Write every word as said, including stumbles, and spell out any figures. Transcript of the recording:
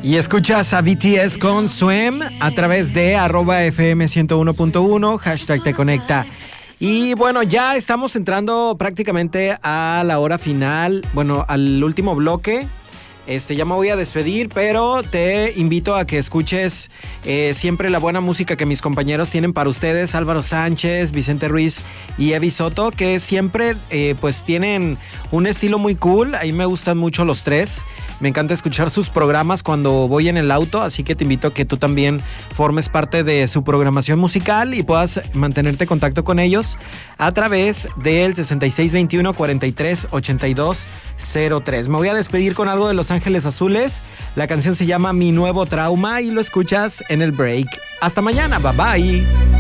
Y escuchas a B T S con Swim a través de arroba F M ciento uno punto uno, hashtag te conecta. Y bueno, ya estamos entrando prácticamente a la hora final, bueno, al último bloque. Este, ya me voy a despedir, pero te invito a que escuches eh, siempre la buena música que mis compañeros tienen para ustedes, Álvaro Sánchez, Vicente Ruiz y Evi Soto, que siempre eh, pues tienen un estilo muy cool. A mí me gustan mucho los tres. Me encanta escuchar sus programas cuando voy en el auto, así que te invito a que tú también formes parte de su programación musical y puedas mantenerte en contacto con ellos a través del sesenta y seis veintiuno cuarenta y tres ochenta y dos cero tres. Me voy a despedir con algo de Los Ángeles Azules. La canción se llama Mi Nuevo Trauma y lo escuchas en el break. Hasta mañana, bye bye.